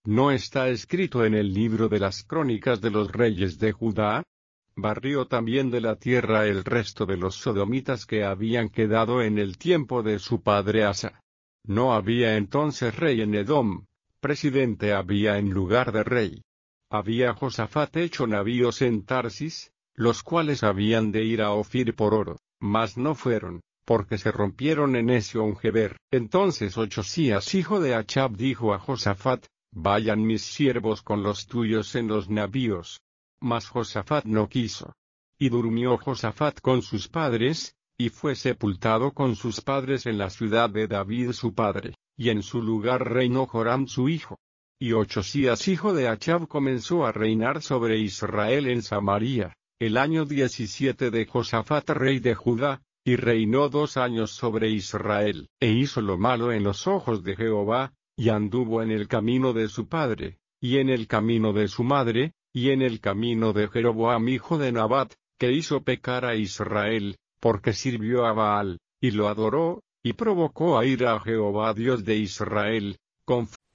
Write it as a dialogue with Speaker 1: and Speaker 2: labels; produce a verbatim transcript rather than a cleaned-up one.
Speaker 1: ¿no está escrito en el libro de las crónicas de los reyes de Judá? Barrió también de la tierra el resto de los sodomitas que habían quedado en el tiempo de su padre Asa. No había entonces rey en Edom, presidente había en lugar de rey. Había Josafat hecho navíos en Tarsis, los cuales habían de ir a Ofir por oro, mas no fueron, porque se rompieron en Esion-Geber. Entonces Ochzías hijo de Achab dijo a Josafat: vayan mis siervos con los tuyos en los navíos. Mas Josafat no quiso. Y durmió Josafat con sus padres, y fue sepultado con sus padres en la ciudad de David su padre, y en su lugar reinó Joram su hijo. Y Ochzías hijo de Achab comenzó a reinar sobre Israel en Samaria, el año diecisiete de Josafat rey de Judá, y reinó dos años sobre Israel, e hizo lo malo en los ojos de Jehová, y anduvo en el camino de su padre, y en el camino de su madre, y en el camino de Jeroboam hijo de Nabat, que hizo pecar a Israel, porque sirvió a Baal, y lo adoró, y provocó a ira a Jehová Dios de Israel, con